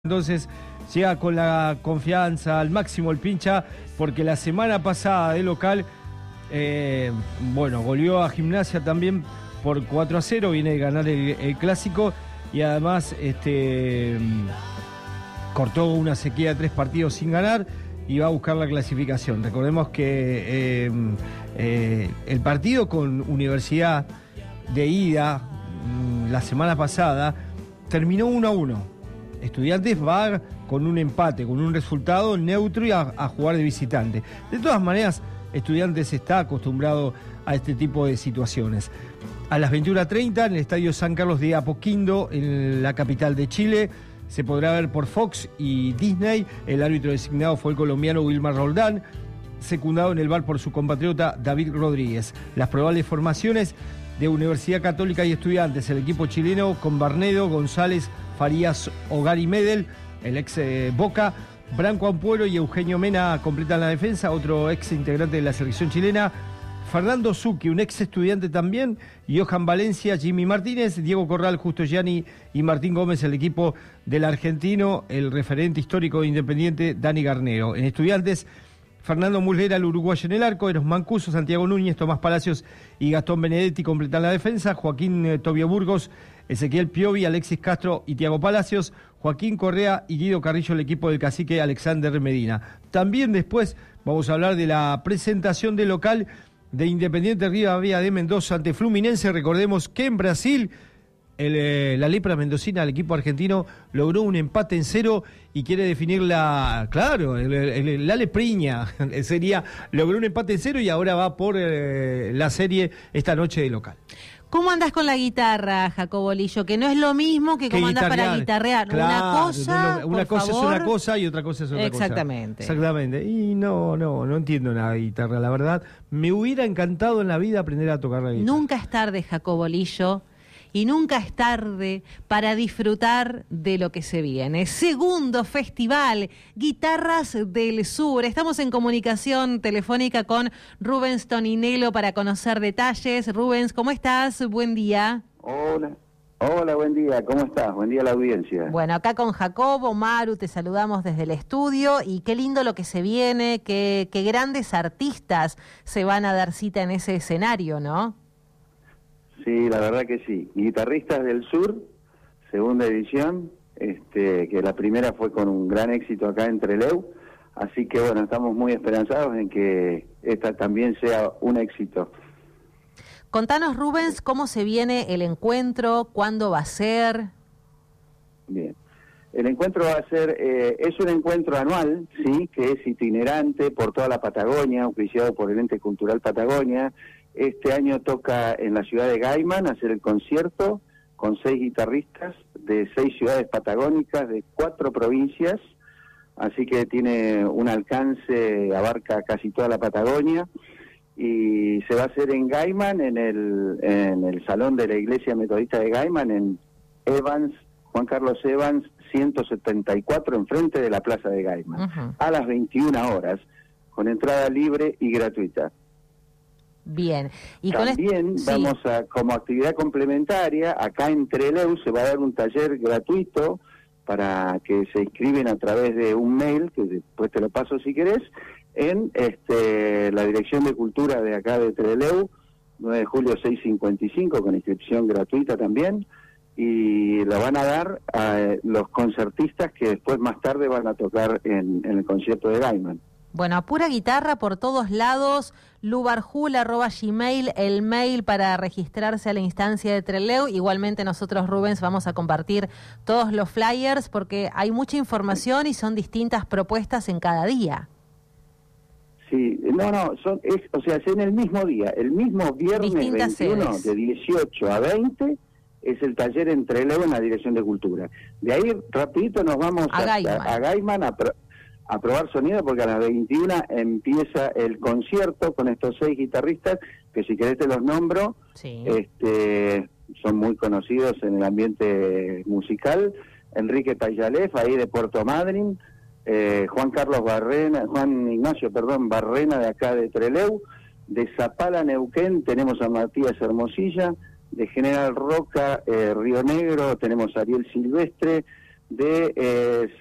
Entonces llega con la confianza al máximo el Pincha, porque la semana pasada de local, goleó a Gimnasia también por 4-0, viene de ganar el clásico y además cortó una sequía de 3 partidos sin ganar y va a buscar la clasificación. Recordemos que el partido con Universidad de ida la semana pasada terminó 1-1. Estudiantes va con un empate, con un resultado neutro y a jugar de visitante. De todas maneras, Estudiantes está acostumbrado a este tipo de situaciones. A las 21:30 en el Estadio San Carlos de Apoquindo, en la capital de Chile, se podrá ver por Fox y Disney. El árbitro designado fue el colombiano Wilmar Roldán, secundado en el VAR por su compatriota David Rodríguez. Las probables formaciones de Universidad Católica y Estudiantes: el equipo chileno con Barnedo, González, Farías, Hogar y Medel, el ex Boca, Branco Ampuero y Eugenio Mena completan la defensa, otro ex integrante de la selección chilena, Fernando Zucchi, un ex Estudiante también, Johan Valencia, Jimmy Martínez, Diego Corral, Justo Gianni y Martín Gómez, el equipo del argentino, el referente histórico de Independiente, Dani Garnero. En Estudiantes, Fernando Muslera, el uruguayo en el arco, Eros Mancuso, Santiago Núñez, Tomás Palacios y Gastón Benedetti completan la defensa, Joaquín Tobio Burgos, Ezequiel Piovi, Alexis Castro y Tiago Palacios, Joaquín Correa y Guido Carrillo, el equipo del cacique Alexander Medina. También después vamos a hablar de la presentación del local de Independiente Rivadavia de Mendoza ante Fluminense. Recordemos que en Brasil la lepra mendocina, el equipo argentino, logró un empate en 0 y quiere definir la lepriña. Logró un empate en 0 y ahora va por la serie esta noche de local. ¿Cómo andás con la guitarra, Jacobo Lillo? Que no es lo mismo que cómo andás para guitarrear. Claro, una cosa es una cosa y otra cosa es otra Exactamente. cosa. Exactamente. Y no entiendo nada de guitarra, la verdad. Me hubiera encantado en la vida aprender a tocar la guitarra. Nunca es tarde, Jacobo Lillo. Y nunca es tarde para disfrutar de lo que se viene. Segundo Festival Guitarras del Sur. Estamos en comunicación telefónica con Rubens Toninello para conocer detalles. Rubens, ¿cómo estás? Buen día. Hola, buen día. ¿Cómo estás? Buen día a la audiencia. Bueno, acá con Jacobo, Maru, te saludamos desde el estudio y qué lindo lo que se viene, qué grandes artistas se van a dar cita en ese escenario, ¿no? Sí, la verdad que sí. Guitarristas del Sur, segunda edición, que la primera fue con un gran éxito acá en Trelew, así que bueno, estamos muy esperanzados en que esta también sea un éxito. Contanos, Rubens, cómo se viene el encuentro, cuándo va a ser. Bien, el encuentro va a ser, es un encuentro anual, sí, que es itinerante por toda la Patagonia, auspiciado por el Ente Cultural Patagonia. Este año toca en la ciudad de Gaiman hacer el concierto con 6 guitarristas de 6 ciudades patagónicas de 4 provincias, así que tiene un alcance, abarca casi toda la Patagonia, y se va a hacer en Gaiman, en el salón de la Iglesia Metodista de Gaiman, en Juan Carlos Evans 174, enfrente de la Plaza de Gaiman, a las 21 horas, con entrada libre y gratuita. Bien. Y también vamos a, como actividad complementaria, acá en Trelew se va a dar un taller gratuito para que se inscriben a través de un mail, que después te lo paso si querés, en la Dirección de Cultura de acá de Trelew, 9 de julio 655, con inscripción gratuita también, y la van a dar a los concertistas que después más tarde van a tocar en el concierto de Gaiman. Bueno, a pura guitarra por todos lados, lubarjul@gmail, el mail para registrarse a la instancia de Trelew. Igualmente nosotros, Rubens, vamos a compartir todos los flyers porque hay mucha información y son distintas propuestas en cada día. Sí, es en el mismo día, el mismo viernes distintas 21 sedes. De 18 a 20 es el taller en Trelew en la Dirección de Cultura. De ahí rapidito nos vamos a Gaiman a probar sonido, porque a las 21 empieza el concierto con estos 6 guitarristas, que si querés te los nombro, sí. Son muy conocidos en el ambiente musical. Enrique Payalef, ahí de Puerto Madryn, Juan Ignacio Barrena de acá de Trelew, de Zapala, Neuquén, tenemos a Matías Hermosilla, de General Roca, Río Negro, tenemos a Ariel Silvestre, de